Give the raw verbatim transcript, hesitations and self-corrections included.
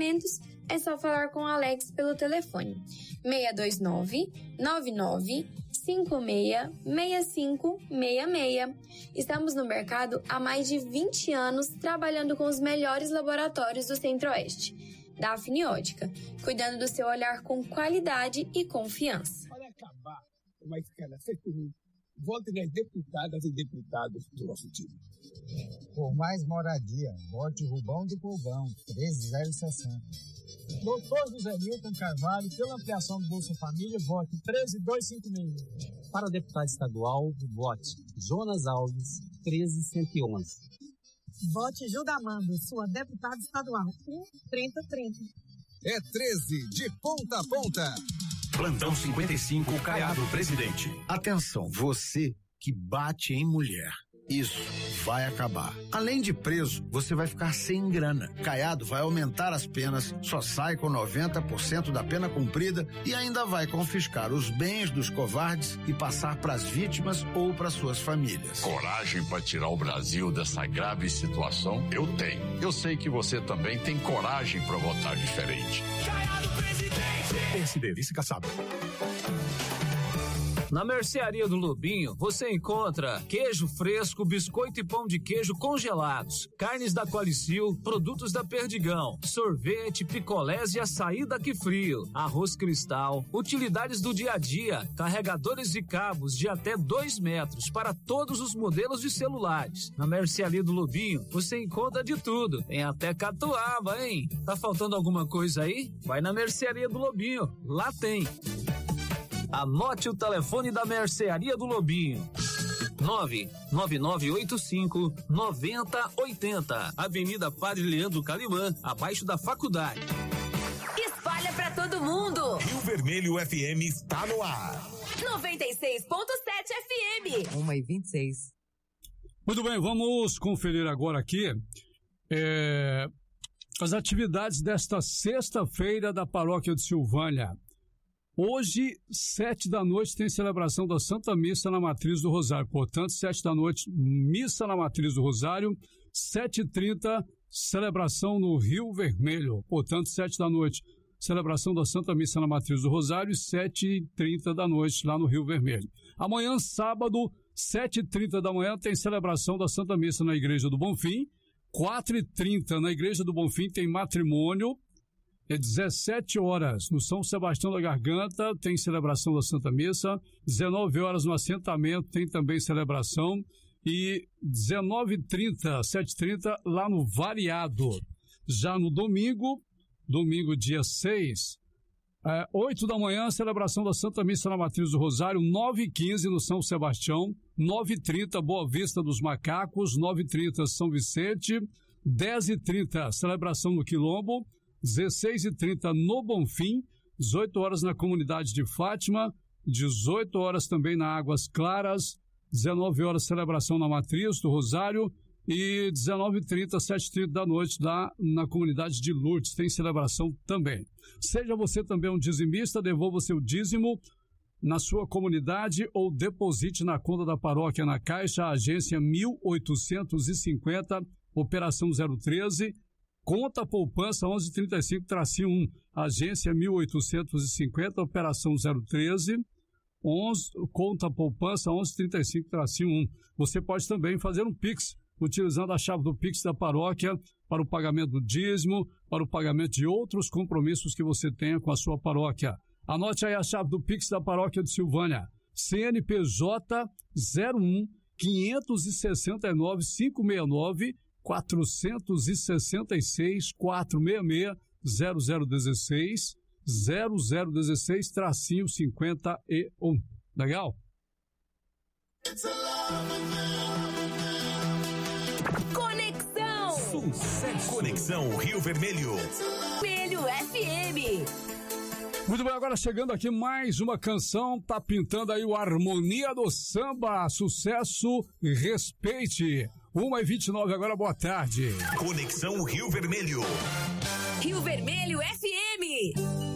orçamentos, é só falar com o Alex pelo telefone seis dois nove, nove nove cinco seis, seis cinco seis seis. Estamos no mercado há mais de vinte anos, trabalhando com os melhores laboratórios do Centro-Oeste. Dafni Ótica, cuidando do seu olhar com qualidade e confiança. Para acabar com a escalação ruim, vote nas deputadas e deputados do nosso time. Por mais moradia, vote Rubão do Povão, treze zero sessenta. Doutor José Milton Carvalho, pela ampliação do Bolsa Família, vote treze mil duzentos e cinquenta e seis. Para deputado estadual, vote Jonas Alves, treze mil cento e onze. Vote Gilda Amanda, sua deputada estadual, um trinta trinta. É treze, de ponta a ponta. Plantão cinquenta e cinco, Caiado, presidente. Atenção, você que bate em mulher. Isso vai acabar. Além de preso, você vai ficar sem grana. Caiado vai aumentar as penas, só sai com noventa por cento da pena cumprida e ainda vai confiscar os bens dos covardes e passar para as vítimas ou para suas famílias. Coragem para tirar o Brasil dessa grave situação? Eu tenho. Eu sei que você também tem coragem para votar diferente. Caiado, presidente! P S D, vice caçado. Na Mercearia do Lobinho, você encontra queijo fresco, biscoito e pão de queijo congelados, carnes da Qualicil, produtos da Perdigão, sorvete, picolés e açaí daqui frio, arroz cristal, utilidades do dia a dia, carregadores e cabos de até dois metros para todos os modelos de celulares. Na Mercearia do Lobinho, você encontra de tudo, tem até catuaba, hein? Tá faltando alguma coisa aí? Vai na Mercearia do Lobinho, lá tem. Anote o telefone da Mercearia do Lobinho. nove nove nove oito cinco nove zero oito zero. Avenida Padre Leandro Calimã, abaixo da faculdade. Espalha pra todo mundo. Rio Vermelho F M está no ar. noventa e seis ponto sete F M. uma e vinte e seis. Muito bem, vamos conferir agora aqui é, as atividades desta sexta-feira da Paróquia de Silvânia. Hoje, sete da noite, tem celebração da Santa Missa na Matriz do Rosário. Portanto, sete da noite, Missa na Matriz do Rosário. Sete e trinta, celebração no Rio Vermelho. Portanto, sete da noite, celebração da Santa Missa na Matriz do Rosário. E sete e trinta da noite, lá no Rio Vermelho. Amanhã, sábado, sete e trinta da manhã, tem celebração da Santa Missa na Igreja do Bonfim. quatro e trinta, na Igreja do Bonfim, tem matrimônio. É dezessete horas no São Sebastião da Garganta, tem celebração da Santa Missa. dezenove horas no assentamento, tem também celebração. E dezenove e trinta, sete e trinta, lá no Variado. Já no domingo, domingo dia seis, é, oito da manhã, celebração da Santa Missa na Matriz do Rosário. Nove e quinze no São Sebastião. nove e trinta, Boa Vista dos Macacos. nove e trinta, São Vicente. dez e trinta, celebração no Quilombo. dezesseis e trinta no Bonfim, dezoito horas na comunidade de Fátima, dezoito horas também na Águas Claras, dezenove horas celebração na Matriz do Rosário e dezenove e trinta, sete e trinta da noite lá na comunidade de Lourdes, tem celebração também. Seja você também um dizimista, devolva seu dízimo na sua comunidade ou deposite na conta da paróquia na Caixa, agência mil oitocentos e cinquenta, operação zero treze, conta poupança onze trinta e cinco tracinho um, agência mil oitocentos e cinquenta, operação zero treze, onze, conta poupança onze trinta e cinco tracinho um. Você pode também fazer um Pix, utilizando a chave do Pix da paróquia para o pagamento do dízimo, para o pagamento de outros compromissos que você tenha com a sua paróquia. Anote aí a chave do Pix da Paróquia de Silvânia, C N P J zero um quinhentos e sessenta e nove cinco seis nove quatrocentos e sessenta e seis quatrocentos e sessenta e seis zero zero um seis zero zero um seis tracinho cinquenta e um. Legal? Conexão Sucesso. Conexão Rio Vermelho Vermelho F M. Muito bem, agora chegando aqui mais uma canção, tá pintando aí o Harmonia do Samba, sucesso e respeite. uma e vinte e nove agora, boa tarde. Conexão Rio Vermelho. Rio Vermelho F M.